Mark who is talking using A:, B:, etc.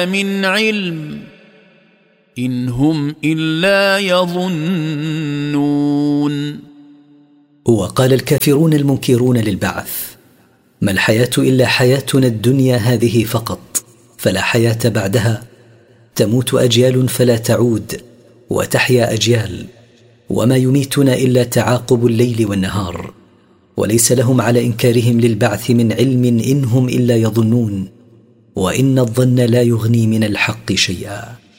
A: من علم إن هم إلا يظنون.
B: وقال الكافرون المنكرون للبعث: ما الحياة إلا حياتنا الدنيا هذه فقط، فلا حياة بعدها، تموت أجيال فلا تعود وتحيا أجيال، وما يميتنا إلا تعاقب الليل والنهار، وليس لهم على إنكارهم للبعث من علم إن هم إلا يظنون، وإن الظن لا يغني من الحق شيئا.